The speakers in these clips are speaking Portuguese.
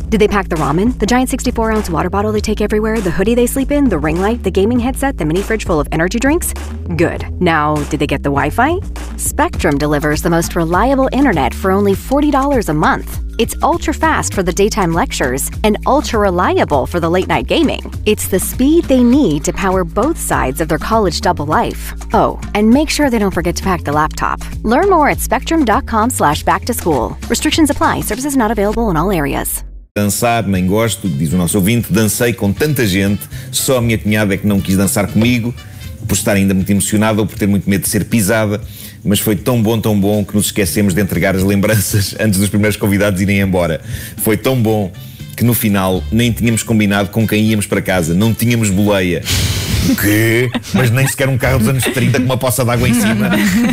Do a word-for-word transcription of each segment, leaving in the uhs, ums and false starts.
Did they pack the ramen, the giant sixty-four ounce water bottle they take everywhere, the hoodie they sleep in, the ring light, the gaming headset, the mini fridge full of energy drinks? Good. Now, did they get the Wi-Fi? Spectrum delivers the most reliable internet for only forty dollars a month. It's ultra-fast for the daytime lectures and ultra-reliable for the late-night gaming. It's the speed they need to power both sides of their college double life. Oh, and make sure they don't forget to pack the laptop. Learn more at spectrum.com slash back to school. Restrictions apply. Services not available in all areas. Dançar, nem gosto, diz o nosso ouvinte, dancei com tanta gente, só a minha cunhada é que não quis dançar comigo, por estar ainda muito emocionada ou por ter muito medo de ser pisada, mas foi tão bom, tão bom que nos esquecemos de entregar as lembranças antes dos primeiros convidados irem embora. Foi tão bom que no final nem tínhamos combinado com quem íamos para casa, não tínhamos boleia. O quê? Mas nem sequer um carro dos anos trinta com uma poça de água em cima.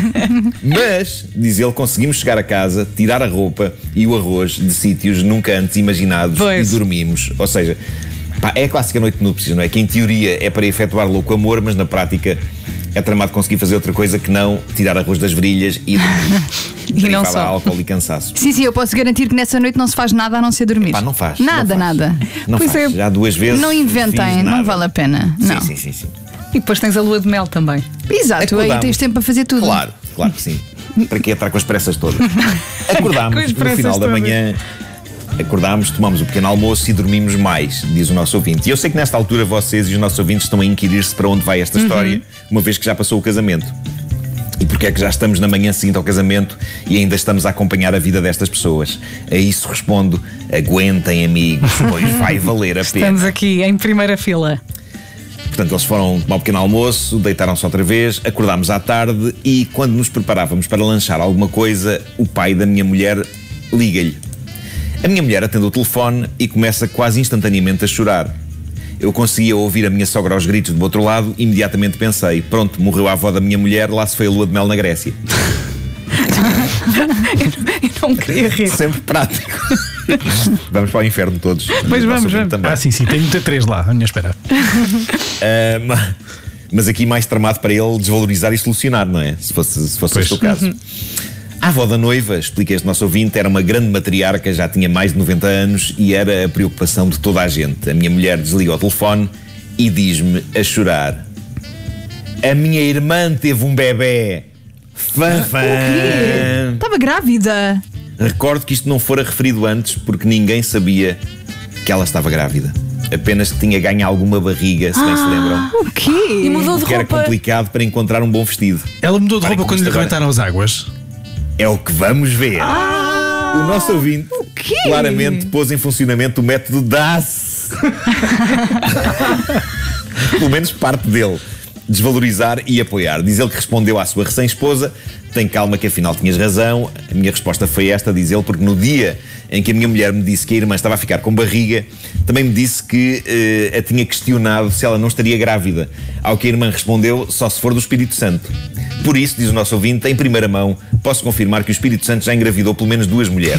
Mas, diz ele, conseguimos chegar a casa, tirar a roupa e o arroz de sítios nunca antes imaginados pois. E dormimos. Ou seja, pá, é a clássica noite de núpcias, não é? Que em teoria é para efetuar louco amor, mas na prática é tramado conseguir fazer outra coisa que não tirar arroz das virilhas e dormir. E não só álcool e cansaço. Sim, sim, eu posso garantir que nessa noite não se faz nada a não ser dormir. Epá, não faz. Nada, não faz. nada. Não pois faz. É, já duas vezes. Não inventem, não vale a pena. Sim, não. sim, sim, sim. E depois tens a lua de mel também. Exato, Acordámos. Aí tens tempo para fazer tudo. Claro, claro que sim. Para que estar com as pressas todas? Acordámos no final da manhã. Acordámos, tomamos o pequeno almoço e dormimos mais, diz o nosso ouvinte. E eu sei que nesta altura vocês e os nossos ouvintes estão a inquirir-se para onde vai esta história, uhum. uma vez que já passou o casamento. E porque é que já estamos na manhã seguinte ao casamento e ainda estamos a acompanhar a vida destas pessoas? A isso respondo: aguentem, amigos, pois vai valer a pena. Estamos aqui em primeira fila. Portanto, eles foram tomar um pequeno almoço, deitaram-se outra vez, acordámos à tarde e quando nos preparávamos para lanchar alguma coisa, o pai da minha mulher liga-lhe. A minha mulher atende o telefone e começa quase instantaneamente a chorar. Eu conseguia ouvir a minha sogra aos gritos do outro lado e imediatamente pensei: pronto, morreu a avó da minha mulher, lá se foi a lua de mel na Grécia. Eu não queria rir. Sempre prático. Vamos para o inferno todos. Pois vamos, vamos. Também. Ah, sim, sim, tem muita três lá, à minha espera. Uh, mas, mas aqui mais tramado para ele desvalorizar e solucionar, não é? Se fosse, se fosse este o caso. A avó da noiva, explica este nosso ouvinte, era uma grande matriarca, já tinha mais de noventa anos e era a preocupação de toda a gente. A minha mulher desliga o telefone e diz-me a chorar: a minha irmã teve um bebê. Fã, fã. O quê? Estava grávida. Recordo que isto não fora referido antes porque ninguém sabia que ela estava grávida. Apenas que tinha ganho alguma barriga, se bem ah, se lembram. O quê? E mudou de roupa. Que era complicado para encontrar um bom vestido. Ela mudou de Para roupa quando lhe arrebentaram as águas? É o que vamos ver. Ah, o nosso ouvinte o quê? claramente pôs em funcionamento o método D A S. Pelo menos parte dele. Desvalorizar e apoiar. Diz ele que respondeu à sua recém-esposa: tem calma que afinal tinhas razão. A minha resposta foi esta, diz ele, porque no dia em que a minha mulher me disse que a irmã estava a ficar com barriga, também me disse que uh, a tinha questionado se ela não estaria grávida. Ao que a irmã respondeu: só se for do Espírito Santo. Por isso, diz o nosso ouvinte, em primeira mão, posso confirmar que o Espírito Santo já engravidou pelo menos duas mulheres.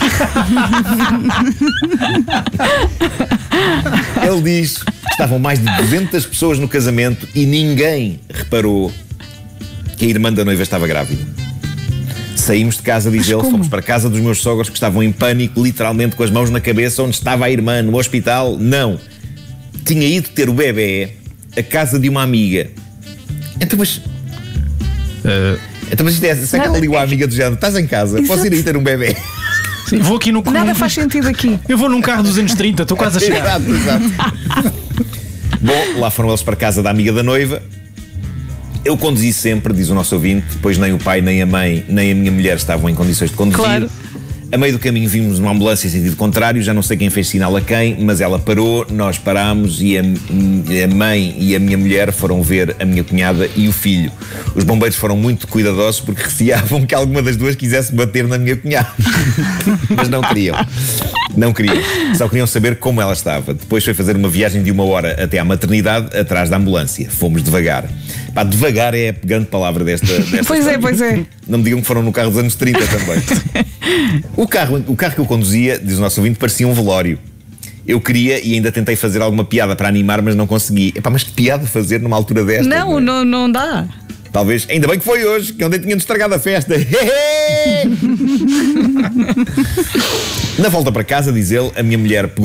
Ele diz que estavam mais de duzentas pessoas no casamento e ninguém reparou que a irmã da noiva estava grávida. Saímos de casa, diz ele, fomos para a casa dos meus sogros que estavam em pânico, literalmente com as mãos na cabeça. Onde estava a irmã? No hospital? Não. Tinha ido ter o bebê à casa de uma amiga. Então, mas... Uh... Então, mas isto é... Será que ela ligou à amiga do género? Estás em casa? Exato. Posso ir aí ter um bebê? Sim, vou aqui no... Nada faz sentido aqui. Eu vou num carro dos anos trinta, estou quase a chegar. Exato, exato. Bom, lá foram eles para a casa da amiga da noiva. Eu conduzi sempre, diz o nosso ouvinte, pois nem o pai, nem a mãe, nem a minha mulher estavam em condições de conduzir. Claro. A meio do caminho vimos uma ambulância em sentido contrário, já não sei quem fez sinal a quem, mas ela parou, nós parámos e a, a mãe e a minha mulher foram ver a minha cunhada e o filho. Os bombeiros foram muito cuidadosos porque receavam que alguma das duas quisesse bater na minha cunhada. Mas não queriam. Não queriam. Só queriam saber como ela estava. Depois foi fazer uma viagem de uma hora até à maternidade, atrás da ambulância. Fomos devagar. Pá, devagar é a grande palavra desta, desta Pois história. é, pois é. Não me digam que foram no carro dos anos trinta também. O carro, o carro que eu conduzia, diz o nosso ouvinte, parecia um velório. Eu queria e ainda tentei fazer alguma piada para animar, mas não consegui. Epá, mas que piada fazer numa altura desta? Não, não, não dá. Talvez, ainda bem que foi hoje, que ontem tinha-nos estragado a festa. Na volta para casa, diz ele, a minha mulher pegou